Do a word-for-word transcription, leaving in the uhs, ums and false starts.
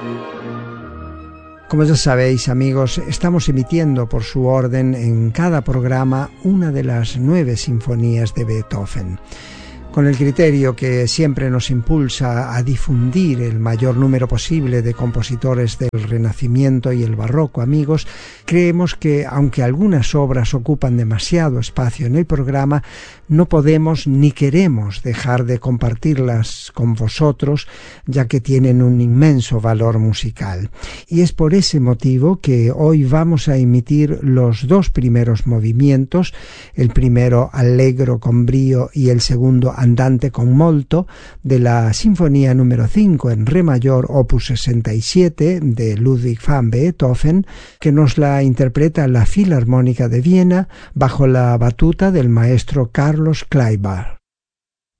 Como ya sabéis, amigos, estamos emitiendo por su orden en cada programa una de las nueve sinfonías de Beethoven. Con el criterio que siempre nos impulsa a difundir el mayor número posible de compositores del Renacimiento y el Barroco, amigos, creemos que, aunque algunas obras ocupan demasiado espacio en el programa, no podemos ni queremos dejar de compartirlas con vosotros, ya que tienen un inmenso valor musical. Y es por ese motivo que hoy vamos a emitir los dos primeros movimientos, el primero allegro con brío y el segundo andante con molto, de la Sinfonía número cinco en re mayor, opus sesenta y siete, de Ludwig van Beethoven, que nos la interpreta la Filarmónica de Viena bajo la batuta del maestro Carlos Kleiber.